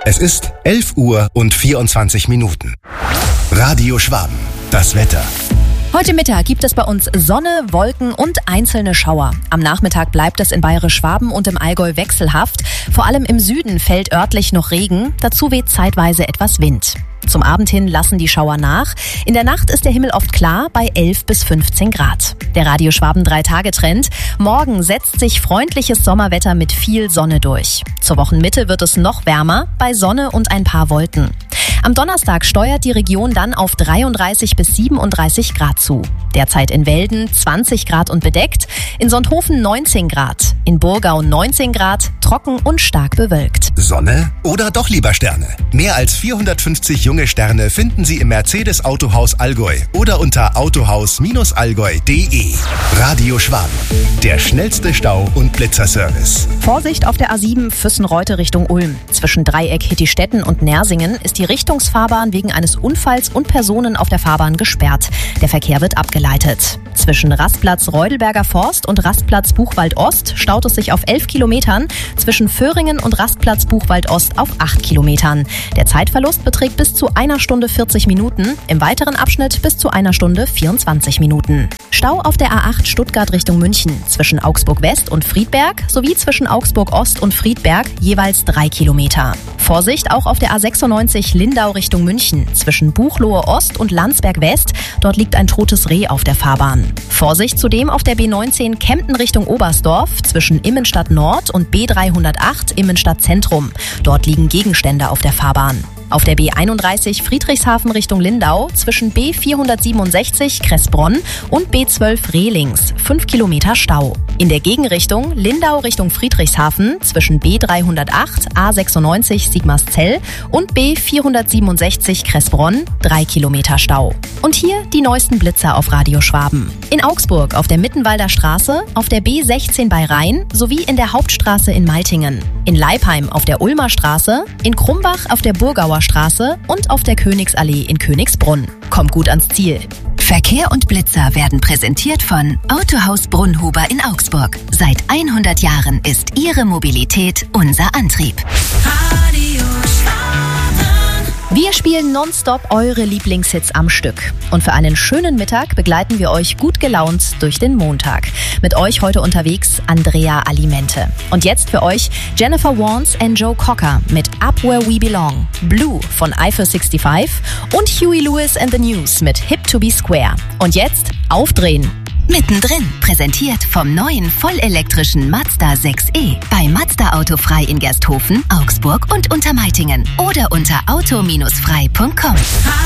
Es ist 11:24 Uhr. Radio Schwaben. Das Wetter. Heute Mittag gibt es bei uns Sonne, Wolken und einzelne Schauer. Am Nachmittag bleibt es in Bayerisch-Schwaben und im Allgäu wechselhaft. Vor allem im Süden fällt örtlich noch Regen. Dazu weht zeitweise etwas Wind. Zum Abend hin lassen die Schauer nach. In der Nacht ist der Himmel oft klar bei 11 bis 15 Grad. Der Radio Schwaben 3-Tage-Trend. Morgen setzt sich freundliches Sommerwetter mit viel Sonne durch. Zur Wochenmitte wird es noch wärmer, bei Sonne und ein paar Wolken. Am Donnerstag steuert die Region dann auf 33 bis 37 Grad zu. Derzeit in Welden 20 Grad und bedeckt, in Sonthofen 19 Grad, in Burgau 19 Grad, trocken und stark bewölkt. Sonne oder doch lieber Sterne? Mehr als 450 junge Sterne finden Sie im Mercedes Autohaus Allgäu oder unter autohaus-allgäu.de. Radio Schwaben, der schnellste Stau- und Blitzerservice. Vorsicht auf der A7 Füssen-Reute Richtung Ulm. Zwischen Dreieck Hittistetten und Nersingen ist die Richtungsfahrbahn wegen eines Unfalls und Personen auf der Fahrbahn gesperrt. Der Verkehr wird abgeleitet. Zwischen Rastplatz Reudelberger Forst und Rastplatz Buchwald Ost staut es sich auf 11 Kilometern, zwischen Föhringen und Rastplatz Buchwald Ost auf 8 Kilometern. Der Zeitverlust beträgt bis zu 1 Stunde 40 Minuten, im weiteren Abschnitt bis zu 1 Stunde 24 Minuten. Stau auf der A8 Stuttgart Richtung München, zwischen Augsburg West und Friedberg sowie zwischen Augsburg Ost und Friedberg jeweils 3 Kilometer. Vorsicht auch auf der A96 Lindau Richtung München, zwischen Buchloe Ost und Landsberg West. Dort liegt ein totes Reh auf der Fahrbahn. Vorsicht zudem auf der B19 Kempten Richtung Oberstdorf, zwischen Immenstadt Nord und B308 Immenstadt Zentrum. Dort liegen Gegenstände auf der Fahrbahn. Auf der B31 Friedrichshafen Richtung Lindau, zwischen B467 Kressbronn und B12 Rehlings, 5 Kilometer Stau. In der Gegenrichtung Lindau Richtung Friedrichshafen, zwischen B308 A96 Sigmarszell und B467 Kressbronn, 3 Kilometer Stau. Und hier die neuesten Blitzer auf Radio Schwaben. In Augsburg auf der Mittenwalder Straße, auf der B16 bei Rhein sowie in der Hauptstraße in Maltingen. In Leipheim auf der Ulmer Straße, in Krumbach auf der Burgauer Straße und auf der Königsallee in Königsbrunn. Kommt gut ans Ziel. Verkehr und Blitzer werden präsentiert von Autohaus Brunnhuber in Augsburg. Seit 100 Jahren ist Ihre Mobilität unser Antrieb. Radio Schwaben. Wir spielen nonstop eure Lieblingshits am Stück. Und für einen schönen Mittag begleiten wir euch gut gelaunt durch den Montag. Mit euch heute unterwegs Andrea Alimente. Und jetzt für euch Jennifer Warnes und Joe Cocker mit Up Where We Belong, Blue von Eiffel 65 und Huey Lewis and the News mit Hip to be Square. Und jetzt aufdrehen. Mittendrin, präsentiert vom neuen vollelektrischen Mazda 6e. Bei Mazda Autofrei in Gersthofen, Augsburg und Untermeitingen. Oder unter auto-frei.com.